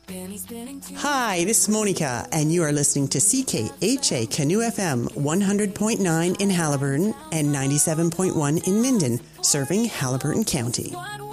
Hi, this is Monica, and you are listening to CKHA Canoe FM 100.9 in Haliburton and 97.1 in Minden, serving Haliburton County.